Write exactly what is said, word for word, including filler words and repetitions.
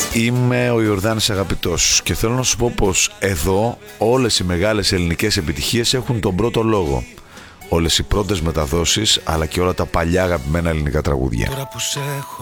Είμαι ο Ιορδάνης Αγαπητός και θέλω να σου πω πως εδώ όλες οι μεγάλες ελληνικές επιτυχίες έχουν τον πρώτο λόγο. Όλες οι πρώτες μεταδόσεις αλλά και όλα τα παλιά αγαπημένα ελληνικά τραγούδια.